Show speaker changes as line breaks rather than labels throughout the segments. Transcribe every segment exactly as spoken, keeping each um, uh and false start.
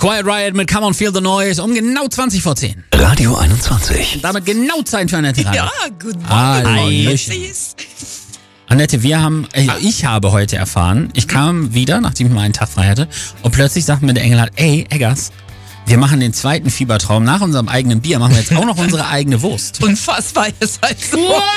Quiet Riot mit Come on Feel the Noise um genau zwanzig vor zehn.
Radio einundzwanzig.
Damit genau Zeit für Annette Radio.
Ja, guten Morgen.
Hallöchen. Annette, wir haben, äh, ich habe heute erfahren, ich kam wieder, nachdem ich mal einen Tag frei hatte, und plötzlich sagt mir der Engelhardt, ey, Eggers, wir machen den zweiten Fiebertraum. Nach unserem eigenen Bier machen wir jetzt auch noch unsere eigene Wurst.
Unfassbar, ihr seid so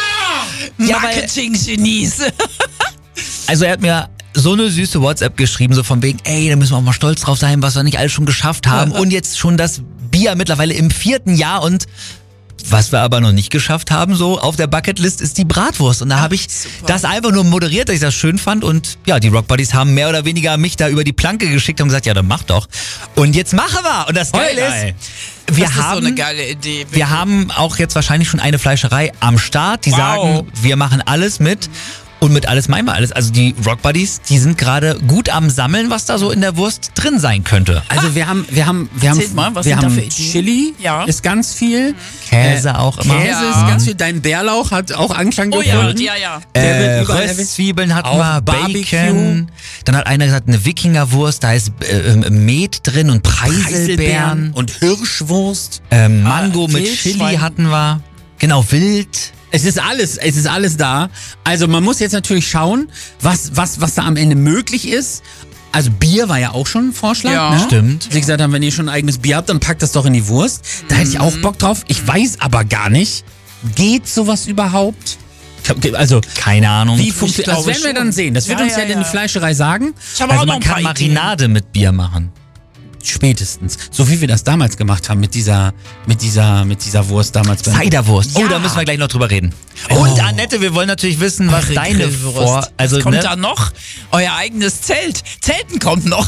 Ja,
Marketing-Genies.
Also er hat mir so eine süße WhatsApp geschrieben, so von wegen, ey, da müssen wir auch mal stolz drauf sein, was wir nicht alles schon geschafft haben. Und jetzt schon das Bier mittlerweile im vierten Jahr und was wir aber noch nicht geschafft haben, so auf der Bucketlist ist die Bratwurst. Und da habe ich
super.
das einfach nur moderiert, dass ich das schön fand. Und ja, die Rock Buddies haben mehr oder weniger mich da über die Planke geschickt und gesagt, ja, dann mach doch. Und jetzt machen wir. Und das Geile
Geil.
ist, wir
Das ist
haben,
so eine geile Idee.
wir haben auch jetzt wahrscheinlich schon eine Fleischerei am Start, die
Wow.
sagen, wir machen alles mit. Und mit alles meinen wir alles. Also die Rock Buddies, die sind gerade gut am Sammeln, was da so in der Wurst drin sein könnte.
Also wir haben, wir haben, wir
Erzählt
haben,
mal, was
wir
sind da
haben
für Ideen?
Chili,
Ja.
ist ganz viel.
Käse auch immer.
Käse
Ja.
ist ganz viel. Dein Bärlauch hat auch Anklang
Oh ja,
gefunden.
ja, ja.
Der
Äh,
wird überall erwähnt.
Röstzwiebeln hatten
Auch
wir,
Barbecue.
Bacon. Dann hat einer gesagt, eine Wikingerwurst, da ist äh, Met drin und Preiselbeeren.
Preiselbeeren und Hirschwurst.
Ähm, Mango
Ah,
mit
Wildschwein.
Chili hatten wir. Genau, Wild.
Es ist alles, es ist alles da. Also man muss jetzt natürlich schauen, was, was, was da am Ende möglich ist. Also Bier war ja auch schon ein Vorschlag.
Ja.
Ne?
Stimmt.
Sie gesagt haben, wenn ihr schon ein eigenes Bier habt, dann packt das doch in die Wurst. Da hätte ich auch Bock drauf. Ich weiß aber gar nicht, geht sowas überhaupt? Also
Keine Ahnung.
wie funktioniert das?
glaube
werden wir
schon.
dann sehen. Das wird
Ja,
uns ja,
ja,
dann die
ja.
Fleischerei sagen.
Ich habe
Also
auch noch
man
ein paar
kann
Ideen.
Marinade mit Bier machen.
Spätestens. So wie wir das damals gemacht haben mit dieser, mit dieser, mit dieser Wurst damals. beim-
Ciderwurst. Oh,
Ja.
da müssen wir gleich noch drüber reden.
Oh.
Und Annette, wir wollen natürlich wissen, was
Eure
deine
Grillwurst.
Vor... Also,
Was kommt
ne?
da noch? Euer eigenes Zelt. Zelten kommt noch.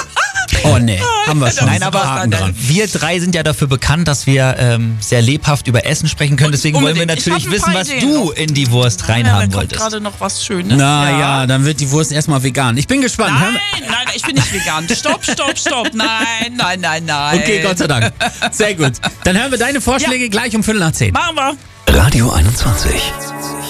Oh nee, haben wir schon.
Nein, aber
Haken dran.
wir drei sind ja dafür bekannt, dass wir ähm, sehr lebhaft über Essen sprechen können. Deswegen wollen wir
Unbedingt. Ich
natürlich
hab ein
wissen,
paar
was
Ideen
du
noch.
in die Wurst
Ja, da
reinhaben
kommt
wolltest.
gerade noch was Schönes.
Na ja. dann wird die Wurst erstmal vegan. Ich bin gespannt. Hör-
Nein, nein, ich bin nicht vegan. Stopp, stopp, stopp. Nein, nein, nein, nein.
Okay, Gott sei Dank. Sehr gut. Dann hören wir deine Vorschläge gleich um Viertel nach zehn.
Machen wir.
Radio einundzwanzig.